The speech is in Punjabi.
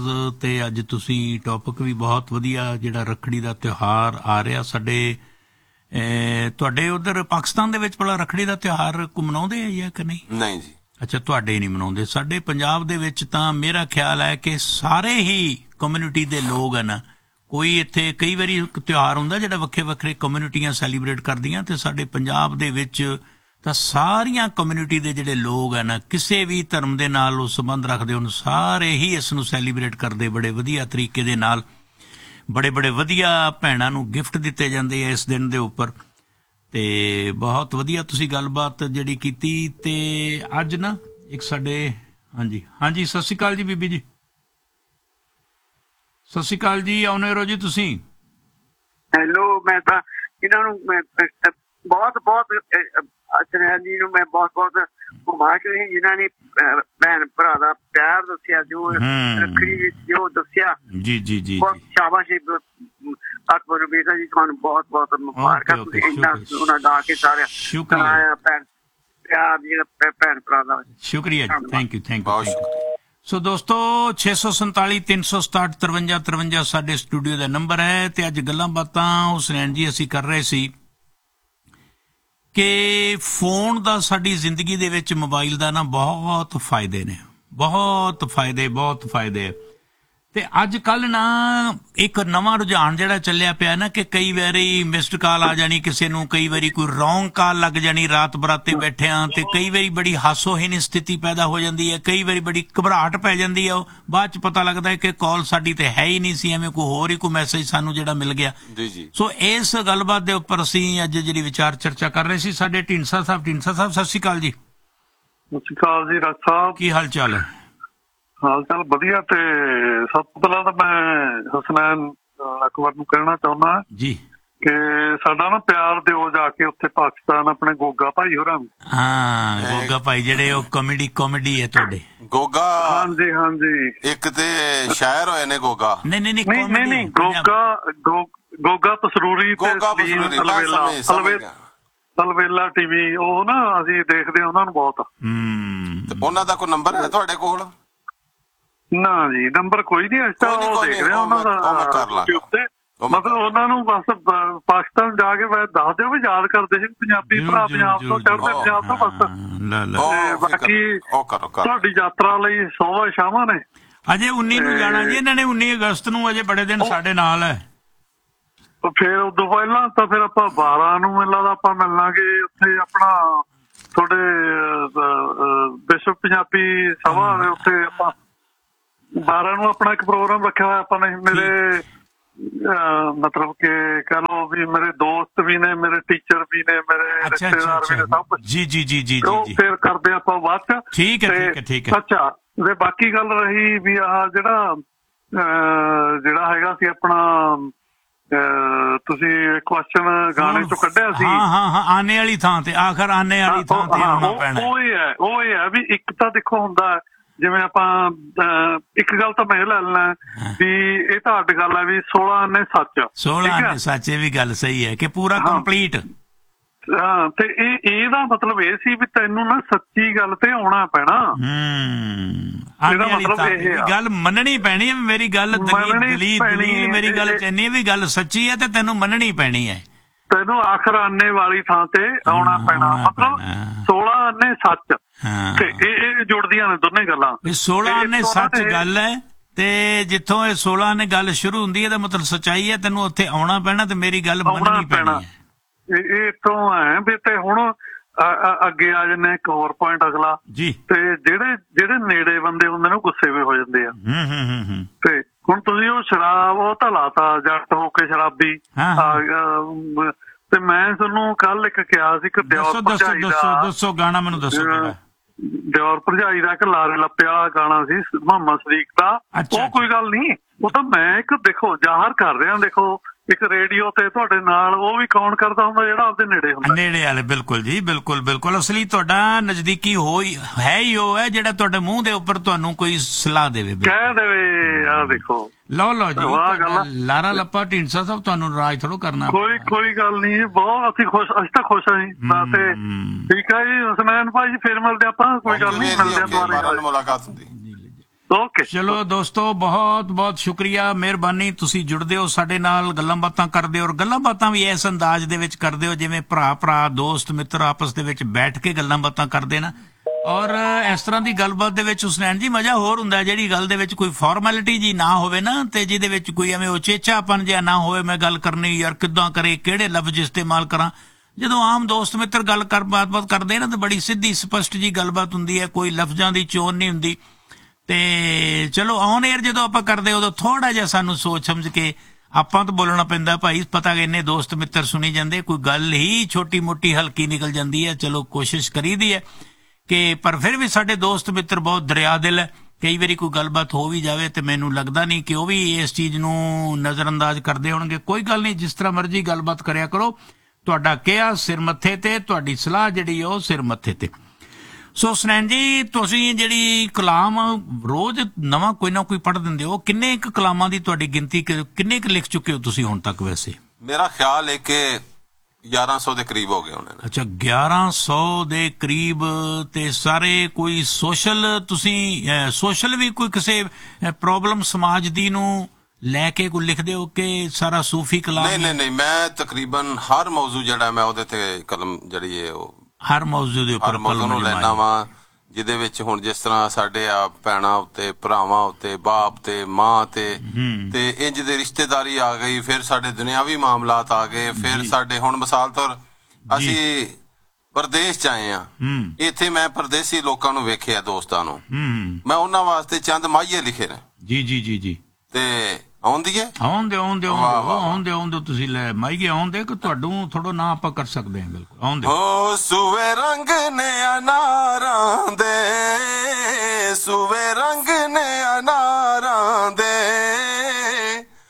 ਤੇ ਅੱਜ ਤੁਸੀਂ ਟੌਪਿਕ ਵੀ ਬਹੁਤ ਵਧੀਆ ਜਿਹੜਾ ਰੱਖੜੀ ਦਾ ਤਿਉਹਾਰ ਆ ਰਿਹਾ ਸਾਡੇ ਤੁਹਾਡੇ ਉਧਰ ਪਾਕਿਸਤਾਨ ਦੇ ਵਿੱਚ ਭਲਾ ਰੱਖੜੀ ਦਾ ਤਿਉਹਾਰ ਮਨਾਉਂਦੇ ਆ ਜਾਂ ਕਿ ਨਹੀਂ? ਨਹੀਂ ਜੀ। ਅੱਛਾ, ਤੁਹਾਡੇ ਨਹੀਂ ਮਨਾਉਂਦੇ। ਸਾਡੇ ਪੰਜਾਬ ਦੇ ਵਿੱਚ ਤਾਂ ਮੇਰਾ ਖਿਆਲ ਹੈ ਕਿ ਸਾਰੇ ਹੀ ਕਮਿਊਨਿਟੀ ਦੇ ਲੋਕ ਹਨ। ਕੋਈ ਇੱਥੇ ਕਈ ਵਾਰੀ ਇੱਕ ਤਿਉਹਾਰ ਹੁੰਦਾ ਜਿਹੜਾ ਵੱਖਰੇ ਵੱਖਰੇ ਕਮਿਊਨਿਟੀਆਂ ਸੈਲੀਬ੍ਰੇਟ ਕਰਦੀਆਂ, ਤੇ ਸਾਡੇ ਪੰਜਾਬ ਦੇ ਵਿੱਚ ਤਾਂ ਸਾਰੀਆਂ ਕਮਿਊਨਿਟੀ ਦੇ ਜਿਹੜੇ ਲੋਕ ਹਨ, ਕਿਸੇ ਵੀ ਧਰਮ ਦੇ ਨਾਲ ਉਹ ਸੰਬੰਧ ਰੱਖਦੇ ਹਨ, ਸਾਰੇ ਹੀ ਇਸ ਨੂੰ ਸੈਲੀਬ੍ਰੇਟ ਕਰਦੇ ਬੜੇ ਵਧੀਆ ਤਰੀਕੇ ਦੇ ਨਾਲ। ਬੜੇ ਵਧੀਆ ਭੈਣਾਂ ਨੂੰ ਗਿਫਟ ਦਿੱਤੇ ਜਾਂਦੇ ਆ ਇਸ ਦਿਨ ਦੇ ਉੱਪਰ। ਤੇ ਬਹੁਤ ਵਧੀਆ ਤੁਸੀਂ ਗੱਲਬਾਤ ਜਿਹੜੀ ਕੀਤੀ। ਤੇ ਅੱਜ ਨਾ ਇੱਕ ਸਾਡੇ ਹਾਂਜੀ ਸਤਿ ਸ਼੍ਰੀ ਅਕਾਲ ਜੀ ਬੀਬੀ ਜੀ। ਸਤਿ ਸ਼੍ਰੀ ਅਕਾਲ ਜੀ, ਆਉਣੇ ਰਹੋ ਜੀ ਤੁਸੀਂ। ਹੈਲੋ, ਮੈਂ ਤਾਂ ਇਹਨਾਂ ਨੂੰ ਬਹੁਤ ਅਚਨਿਆ ਜੀ ਨੂੰ ਮੈਂ ਬਹੁਤ ਮੁਬਾਰਕਾਂ ਜਿਨ੍ਹਾਂ ਨੇ ਭੈਣ ਭਰਾ ਦਾ ਪਿਆਰ ਦੱਸਿਆ, ਜੋ ਰੱਖੜੀ ਵਿੱਚ ਜੋ ਦੱਸਿਆ। ਜੀ ਬਹੁਤ ਸ਼ਾਬਾਸ਼ ਅਕਬਰ ਬੇਟਾ ਜੀ, ਤੁਹਾਨੂੰ ਬਹੁਤ ਮੁਬਾਰਕਾਂ। ਤੁਸੀਂ ਇੰਨਾ ਸੋਹਣਾ ਗਾ ਕੇ ਸਾਰਿਆਂ ਸੁਣਾਇਆ ਭੈਣ ਪਿਆਰ ਜਿਹੜਾ ਭੈਣ ਭਰਾ ਦਾ। ਸ਼ੁਕਰੀਆ ਜੀ, ਥੈਂਕ ਯੂ। ਸੋ ਦੋਸਤੋ 647 367 53 53 ਸਾਡੇ ਸਟੂਡੀਓ ਦਾ ਨੰਬਰ ਹੈ। ਤੇ ਅੱਜ ਗੱਲਾਂ ਬਾਤਾਂ ਹੁਸਨੈਨ ਜੀ ਅਸੀਂ ਕਰ ਰਹੇ ਸੀ ਕਿ ਫੋਨ ਦਾ ਸਾਡੀ ਜ਼ਿੰਦਗੀ ਦੇ ਵਿੱਚ ਮੋਬਾਈਲ ਦਾ ਨਾ ਬਹੁਤ ਫਾਇਦੇ ਨੇ, ਬਹੁਤ ਫਾਇਦੇ। ਤੇ ਅੱਜ ਕੱਲ ਨਾ ਇੱਕ ਨਵਾਂ ਰੁਝਾਨ ਜਿਹੜਾ ਚੱਲਿਆ ਪਿਆ ਨਾ ਕਿ ਕਈ ਵਾਰੀ ਮਿਸਡ ਕਾਲ ਆ ਜਾਣੀ ਕਿਸੇ ਨੂੰ, ਕਈ ਵਾਰੀ ਕੋਈ ਰੌਂਗ ਕਾਲ ਲੱਗ ਜਾਣੀ ਰਾਤ ਬਰਾਤੇ ਬੈਠਿਆਂ, ਤੇ ਕਈ ਵਾਰੀ ਬੜੀ ਹਾਸੋਹੀਣ ਸਥਿਤੀ ਪੈਦਾ ਹੋ ਜਾਂਦੀ ਹੈ, ਕਈ ਵਾਰੀ ਬੜੀ ਘਬਰਾਹਟ ਪੈ ਜਾਂਦੀ ਹੈ। ਉਹ ਬਾਅਦ ਚ ਪਤਾ ਲੱਗਦਾ ਹੈ ਕਿ ਕਾਲ ਸਾਡੀ ਤੇ ਹੈ ਹੀ ਨਹੀਂ ਸੀ, ਐਵੇਂ ਕੋਈ ਹੋਰ ਹੀ ਕੋਈ ਮੈਸੇਜ ਸਾਨੂੰ ਜਿਹੜਾ ਮਿਲ ਗਿਆ। ਸੋ ਇਸ ਗੱਲਬਾਤ ਦੇ ਉੱਪਰ ਅਸੀਂ ਅੱਜ ਜਿਹੜੀ ਵਿਚਾਰ ਚਰਚਾ ਕਰ ਰਹੇ ਸੀ। ਸਾਡੇ ਢੀਂਡਸਾ ਸਾਹਿਬ ਸਤਿ ਸ਼੍ਰੀ ਅਕਾਲ ਜੀ। ਸਤਿ ਸ਼੍ਰੀ ਅਕਾਲ ਜੀ ਰਾਜ ਸਾਹਿਬ, ਕੀ ਹਾਲ ਚਾਲ ਹੈ? ਹਾਲ ਚਾਲ ਵਧੀਆ। ਤੇ ਸਭ ਤੋਂ ਪਹਿਲਾਂ ਤਾਂ ਮੈਂ ਹੁਸਨੈਨ ਅਕਬਰ ਨੂੰ ਕਹਿਣਾ ਚਾਹੁੰਦਾ ਜੀ ਕਿ ਸਾਡਾ ਨਾ ਪਿਆਰ ਦਿਓ ਜਾ ਕੇ ਉੱਥੇ ਪਾਕਿਸਤਾਨ ਆਪਣੇ ਗੋਗਾ ਭਾਈ ਹੋਰਾਂ ਨੂੰ। ਗੋਗਾ ਭਾਈ ਜਿਹੜੇ ਉਹ ਕਾਮੇਡੀ ਹੈ ਤੁਹਾਡੇ ਗੋਗਾ। ਹਾਂਜੀ ਇੱਕ ਤੇ ਸ਼ਾਇਰ ਹੋਏ ਨੇ ਗੋਗਾ। ਨਹੀਂ ਗੋਗਾ ਪਸਰੂਰੀ ਅਲਵੇਲਾ ਟੀਵੀ, ਉਹ ਨਾ ਅਸੀਂ ਦੇਖਦੇ ਉਹਨਾਂ ਨੂੰ ਬਹੁਤ। ਉਹਨਾਂ ਦਾ ਕੋਈ ਨੰਬਰ ਹੈ ਤੁਹਾਡੇ ਕੋਲ? ਨਾ ਜੀ, ਨੰਬਰ ਕੋਈ ਨਹੀਂ। ਅਸੀਂ ਤਾਂ ਉਹ ਦੇਖ ਰਹੇ ਉਹਨਾਂ ਦਾ ਉੱਤੇ, ਮਤਲਬ ਉਹਨਾਂ ਨੂੰ ਬਸ ਪਾਕਿਸਤਾਨ ਜਾ ਕੇ ਦੱਸ ਦਿਓ ਵੀ ਯਾਦ ਕਰਦੇ ਸੀ ਪੰਜਾਬੀ ਭਰਾ ਪੰਜਾਬ ਤੋਂ, ਚੜ੍ਹਦੇ ਪੰਜਾਬ ਤੋਂ। ਬਸ ਬਾਕੀ ਤੁਹਾਡੀ ਯਾਤਰਾ ਲਈ ਸੋਭਾ ਸ਼ਾਮਾਂ ਨੇ। ਅਜੇ 19 ਨੂੰ ਜਾਣਾ ਜੀ ਇਹਨਾਂ ਨੇ, 19 ਅਗਸਤ ਨੂੰ। ਅਜੇ ਬੜੇ ਦਿਨ ਸਾਡੇ ਨਾਲ ਹੈ। ਫਿਰ ਉਦੋਂ ਪਹਿਲਾਂ ਤਾਂ ਫਿਰ ਆਪਾਂ 12 ਨੂੰ ਮੈਨੂੰ ਆਪਾਂ ਮਿਲਾਂਗੇ ਉੱਥੇ ਆਪਣਾ ਤੁਹਾਡੇ ਵਿਸ਼ਵ ਪੰਜਾਬੀ ਸਭਾ ਦੇ ਉੱਤੇ। ਆਪਾਂ 12 ਨੂੰ ਆਪਣਾ ਇੱਕ ਪ੍ਰੋਗਰਾਮ ਰੱਖਿਆ ਹੋਇਆ ਆਪਾਂ ਨੇ। ਮੇਰੇ ਮਤਲਬ ਕਿ ਕਹਿ ਲਓ ਵੀ ਮੇਰੇ ਦੋਸਤ ਵੀ ਨੇ, ਮੇਰੇ ਟੀਚਰ ਵੀ ਨੇ, ਮੇਰੇ ਰਿਸ਼ਤੇਦਾਰ ਵੀ ਨੇ, ਸਭ ਕੁਛ। ਜੀ ਫਿਰ ਕਰਦੇ ਆਪਾਂ ਬਾਅਦ ਚ। ਠੀਕ ਹੈ। ਅੱਛਾ, ਤੇ ਬਾਕੀ ਗੱਲ ਰਹੀ ਵੀ ਆਹ ਜਿਹੜਾ ਹੈਗਾ ਸੀ ਆਪਣਾ, ਤੁਸੀਂ ਕੁਐਸਚਨ ਗਾਣੇ ਚੋਂ ਕੱਢਿਆ ਸੀ। ਹਾਂ ਆਨੇ ਵਾਲੀ ਥਾਂ ਤੇ, ਆਖਰ ਆਨੇ ਵਾਲੀ ਥਾਂ ਤੇ ਆਉਣਾ ਪੈਣਾ। ਉਹ ਇਹ ਹੈ ਵੀ ਇੱਕ ਤਾਂ ਦੇਖੋ ਹੁੰਦਾ ਜਿਵੇਂ ਆਪਾਂ ਇੱਕ ਗੱਲ ਤਾਂ ਮੈਂ ਲੈ ਲੈਣਾ ਵੀ ਇਹ ਤਾਂ ਅੱਡ ਗੱਲ ਹੈ ਵੀ 16 ਆਨੇ ਸੱਚ। ਇਹ ਵੀ ਗੱਲ ਸਹੀ ਹੈ ਕਿ ਪੂਰਾ ਕੰਪਲੀਟ। ਤੇ ਇਹਦਾ ਮਤਲਬ ਇਹ ਸੀ ਵੀ ਤੈਨੂੰ ਨਾ ਸੱਚੀ ਗੱਲ ਤੇ ਆਉਣਾ ਪੈਣਾ। ਇਹਦਾ ਮਤਲਬ ਇਹ ਗੱਲ ਮੰਨਣੀ ਪੈਣੀ ਹੈ। ਮੇਰੀ ਗੱਲ ਮੇਰੀ ਗੱਲ ਇੰਨੀ ਵੀ ਗੱਲ ਸੱਚੀ ਹੈ ਤੇ ਤੈਨੂੰ ਮੰਨਣੀ ਪੈਣੀ ਹੈ। ਤੈਨੂੰ ਆਖਰ ਆਨੇ ਵਾਲੀ ਥਾਂ ਤੇ ਆਉਣਾ ਪੈਣਾ, ਮਤਲਬ 16 ਆਨੇ ਸੱਚ। ਤੇ ਇਹ ਜੁੜਦੀਆਂ ਨੇ ਦੋਨੇ ਗੱਲਾਂ। 16 ਆਨੇ ਸੱਚ ਗੱਲ ਹੈ, ਤੇ ਜਿੱਥੋਂ ਇਹ 16 ਆਨੇ ਗੱਲ ਸ਼ੁਰੂ ਹੁੰਦੀ ਹੈ ਦਾ ਮਤਲਬ ਸੱਚਾਈ ਹੈ। ਤੈਨੂੰ ਉੱਥੇ ਆਉਣਾ ਪੈਣਾ ਤੇ ਮੇਰੀ ਗੱਲ ਮੰਨਣੀ ਪੈਣੀ ਹੈ। ਇਹ ਇੱਥੋਂ ਹੈ ਵੀ। ਤੇ ਹੁਣ ਅੱਗੇ ਆ ਜਾਂਦੇ ਇੱਕ ਹੋਰ ਪੁਆਇੰਟ ਅਗਲਾ ਜੀ। ਤੇ ਜਿਹੜੇ ਨੇੜੇ ਬੰਦੇ ਹੁੰਦੇ ਨੇ ਉਹ ਗੁੱਸੇ ਵੀ ਹੋ ਜਾਂਦੇ ਆ। ਤੇ ਹੁਣ ਤੁਸੀਂ ਉਹ ਸ਼ਰਾਬ ਉਹ ਤਾਂ ਲਾਤਾ, ਜੱਟ ਹੋ ਕੇ ਸ਼ਰਾਬੀ। ਤੇ ਮੈਂ ਤੁਹਾਨੂੰ ਕੱਲ ਇੱਕ ਕਿਹਾ ਸੀ ਕਿ ਦਿਓਰ ਭਰਜਾਈ ਦਾ, ਦੱਸੋ ਗਾਣਾ ਮੈਨੂੰ ਦੱਸੋ। ਦਿਓਰ ਭਰਜਾਈ ਦਾ ਇੱਕ ਲਾਰੇ ਲੱਪੇ ਵਾਲਾ ਗਾਣਾ ਸੀ ਮੁਹੰਮਦ ਸਦੀਕ ਦਾ। ਉਹ ਕੋਈ ਗੱਲ ਨਹੀਂ, ਉਹ ਤਾਂ ਮੈਂ ਇੱਕ ਦੇਖੋ ਜ਼ਾਹਰ ਕਰ ਰਿਹਾ। ਦੇਖੋ ਇੱਕ ਰੇਡੀਓ ਤੇ ਤੁਹਾਡੇ ਨਾਲ ਉਹ ਵੀ ਕੌਣ ਕਰਦਾ ਹੁੰਦਾ ਜਿਹੜਾ ਆਪਦੇ ਨੇੜੇ ਹੁੰਦਾ, ਨੇੜੇ ਵਾਲੇ। ਬਿਲਕੁਲ ਜੀ, ਬਿਲਕੁਲ ਅਸਲੀ ਤੁਹਾਡਾ ਨਜ਼ਦੀਕੀ ਹੈ ਹੀ ਉਹ ਹੈ ਜਿਹੜਾ ਤੁਹਾਡੇ ਮੂੰਹ ਦੇ ਉੱਪਰ ਤੁਹਾਨੂੰ ਕੋਈ ਸਲਾਹ ਦੇਵੇ, ਕਹਿ ਦੇਵੇ। ਆਹ ਦੇਖੋ, ਲਓ ਜੀ ਲਾਰਾ ਲੱਪਾ ਢੀਂਡਸਾ ਸਾਹਿਬ, ਤੁਹਾਨੂੰ ਨਾਰਾਜ਼ ਥੋੜ੍ਹਾ ਕਰਨਾ। ਕੋਈ ਗੱਲ ਨਹੀਂ, ਬਹੁਤ ਅਸੀਂ ਤਾਂ ਖੁਸ਼ ਹਾਂ ਜੀ। ਤੇ ਠੀਕ ਹੈ ਜੀ ਹੁਸਨੈਨ ਭਾਈ ਜੀ, ਫਿਰ ਮਿਲਦੇ ਆਪਾਂ। ਕੋਈ ਗੱਲ ਨਹੀਂ, ਮਿਲਦੇ ਦੁਬਾਰਾ, ਮੁਲਾਕਾਤ ਹੁੰਦੀ। ਓਕੇ ਚਲੋ ਦੋਸਤੋ, ਬਹੁਤ ਬਹੁਤ ਸ਼ੁਕਰੀਆ, ਮਿਹਰਬਾਨੀ। ਤੁਸੀਂ ਜੁੜਦੇ ਹੋ ਸਾਡੇ ਨਾਲ, ਗੱਲਾਂ ਬਾਤਾਂ ਕਰਦੇ ਹੋ, ਔਰ ਗੱਲਾਂ ਬਾਤਾਂ ਵੀ ਇਸ ਅੰਦਾਜ਼ ਦੇ ਵਿੱਚ ਕਰਦੇ ਹੋ ਜਿਵੇਂ ਭਰਾ ਦੋਸਤ ਮਿੱਤਰ ਆਪਸ ਦੇ ਵਿੱਚ ਬੈਠ ਕੇ ਗੱਲਾਂ ਬਾਤਾਂ ਕਰਦੇ ਨਾ। ਔਰ ਇਸ ਤਰ੍ਹਾਂ ਦੀ ਗੱਲਬਾਤ ਦੇ ਵਿੱਚ ਹੁਸਨੈਨ ਜੀ ਮਜ਼ਾ ਹੋਰ ਹੁੰਦਾ, ਜਿਹੜੀ ਗੱਲ ਦੇ ਵਿੱਚ ਕੋਈ ਫਾਰਮੈਲਿਟੀ ਜੀ ਨਾ ਹੋਵੇ ਨਾ, ਤੇ ਜਿਹਦੇ ਵਿੱਚ ਕੋਈ ਐਵੇਂ ਉਚੇਚਾਪਨ ਜਿਹਾ ਨਾ ਹੋਵੇ, ਮੈਂ ਗੱਲ ਕਰਨੀ ਯਾਰ ਕਿੱਦਾਂ ਕਰੇ, ਕਿਹੜੇ ਲਫ਼ਜ਼ ਇਸਤੇਮਾਲ ਕਰਾਂ। ਜਦੋਂ ਆਮ ਦੋਸਤ ਮਿੱਤਰ ਗੱਲਬਾਤ ਕਰਦੇ ਨਾ ਤਾਂ ਬੜੀ ਸਿੱਧੀ ਸਪਸ਼ਟ ਜੀ ਗੱਲਬਾਤ ਹੁੰਦੀ ਹੈ, ਕੋਈ ਲਫ਼ਜ਼ਾਂ ਦੀ ਚੋਣ ਨਹੀਂ ਹੁੰਦੀ। ਤੇ ਚਲੋ ਔਨ 에ਅਰ ਜਦੋਂ ਆਪਾਂ ਕਰਦੇ ਉਦੋਂ ਥੋੜਾ ਜਿਹਾ ਸਾਨੂੰ ਸੋਚ ਸਮਝ ਕੇ ਆਪਾਂ ਤਾਂ ਬੋਲਣਾ ਪੈਂਦਾ ਭਾਈ, ਪਤਾ ਕਿ ਇੰਨੇ ਦੋਸਤ ਮਿੱਤਰ ਸੁਣੀ ਜਾਂਦੇ, ਕੋਈ ਗੱਲ ਹੀ ਛੋਟੀ ਮੋਟੀ ਹਲਕੀ ਨਿਕਲ ਜਾਂਦੀ ਹੈ। ਚਲੋ ਕੋਸ਼ਿਸ਼ ਕਰੀਦੀ ਹੈ ਕਿ, ਪਰ ਫਿਰ ਵੀ ਸਾਡੇ ਦੋਸਤ ਮਿੱਤਰ ਬਹੁਤ ਦਰਿਆ ਦਿਲ ਹੈ। ਕਈ ਵਾਰੀ ਕੋਈ ਗੱਲਬਾਤ ਹੋ ਵੀ ਜਾਵੇ ਤੇ ਮੈਨੂੰ ਲੱਗਦਾ ਨਹੀਂ ਕਿ ਉਹ ਵੀ ਇਸ ਚੀਜ਼ ਨੂੰ ਨਜ਼ਰਅੰਦਾਜ਼ ਕਰਦੇ ਹੋਣਗੇ। ਕੋਈ ਗੱਲ ਨਹੀਂ, ਜਿਸ ਤਰ੍ਹਾਂ ਮਰਜ਼ੀ ਗੱਲਬਾਤ ਕਰਿਆ ਕਰੋ, ਤੁਹਾਡਾ ਕਿਹਾ ਸਿਰ ਮੱਥੇ ਤੇ, ਤੁਹਾਡੀ ਸਲਾਹ ਜਿਹੜੀ ਉਹ ਸਿਰ ਮੱਥੇ ਤੇ। ਸੋ ਹੁਸਨੈਨ ਜੀ, ਤੁਸੀਂ ਜਿਹੜੀ ਕਲਾਮ ਰੋਜ਼ ਨਵਾਂ ਕੋਈ ਨਾ ਕੋਈ ਪੜ੍ਹ ਦਿੰਦੇ ਹੋ, ਕਿੰਨੇ ਕੁ ਕਲਾਮਾਂ ਦੀ ਤੁਹਾਡੀ ਗਿਣਤੀ, ਕਿੰਨੇ ਕੁ ਲਿਖ ਚੁੱਕੇ ਹੋ ਤੁਸੀਂ ਹੁਣ ਤੱਕ? ਵੈਸੇ ਮੇਰਾ ਖਿਆਲ ਹੈ ਕਿ 1100 ਦੇ ਕਰੀਬ ਹੋ ਗਏ ਹੋਣੇ ਨੇ। ਅੱਛਾ, 1100 ਦੇ ਕਰੀਬ। ਤੇ ਸਾਰੇ ਕੋਈ ਸੋਸ਼ਲ, ਤੁਸੀਂ ਸੋਸ਼ਲ ਵੀ ਕੋਈ ਕਿਸੇ ਪ੍ਰੋਬਲਮ ਸਮਾਜ ਦੀ ਨੂੰ ਲੈ ਕੇ ਕੋਈ ਲਿਖਦੇ ਹੋ ਕਿ ਸਾਰਾ ਸੂਫੀ ਕਲਾਮ? ਨਹੀਂ, ਮੈਂ ਤਕਰੀਬਨ ਹਰ ਮੌਜੂ ਜਿਹੜਾ ਮੈਂ ਉਹਦੇ ਤੇ ਕਲਮ ਜਿਹੜੀ ਹੈ ਉਹ ਹਰ ਮੌਜੂ ਦੇ ਉੱਪਰ ਕਲਮ ਲੈਣਾ ਵਾ, ਜਿਹਦੇ ਵਿੱਚ ਹੁਣ ਜਿਸ ਤਰ੍ਹਾਂ ਸਾਡੇ ਆ ਭੈਣਾਂ ਉੱਤੇ, ਭਰਾਵਾਂ ਉੱਤੇ, ਬਾਪ ਤੇ ਮਾਂ ਤੇ ਇੰਜ ਦੇ ਰਿਸ਼ਤੇਦਾਰੀ ਆ ਗਈ, ਫਿਰ ਸਾਡੇ ਦੁਨਿਆਵੀ ਮਾਮਲਾਤ ਆ ਗਏ, ਫਿਰ ਸਾਡੇ ਹੁਣ ਮਿਸਾਲ ਤੌਰ ਅਸੀਂ ਪ੍ਰਦੇਸ਼ ਚ ਆਏ ਆ, ਇੱਥੇ ਮੈਂ ਪ੍ਰਦੇਸੀ ਲੋਕਾਂ ਨੂੰ ਵੇਖਿਆ, ਦੋਸਤਾਂ ਨੂੰ, ਮੈਂ ਉਹਨਾਂ ਵਾਸਤੇ ਚੰਦ ਮਾਹੀਏ ਲਿਖੇ ਨੇ। ਜੀ ਤੇ ਆਉਂਦੀ ਹੈ, ਆਉਂਦੇ ਤੁਸੀਂ ਲੈ ਮਾਈਏ ਆਉਂਦੇ ਕਿ ਤੁਹਾਨੂੰ ਥੋੜਾ ਨਾ ਆਪਾਂ ਕਰ ਸਕਦੇ ਹਾਂ। ਬਿਲਕੁਲ ਆਉਂਦੇ। ਹੋ ਸੂਵੇ ਰੰਗ ਨੇ ਅਨਾਰਾਂ ਦੇ, ਸੂਵੇ ਰੰਗ ਨੇ ਅਨਾਰਾਂ ਦੇ,